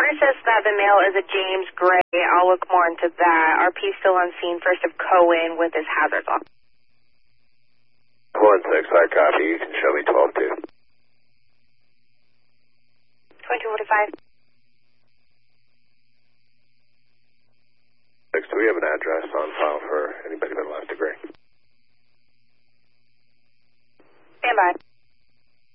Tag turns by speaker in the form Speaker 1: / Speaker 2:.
Speaker 1: says that the male is a James Gray. I'll look more into that. RP still on scene, first of Cohen with his hazards off.
Speaker 2: 1-6, I copy. You can show me 12-2.
Speaker 1: 2245.
Speaker 2: 6, do we have an address on file for anybody that last degree?
Speaker 1: Stand by.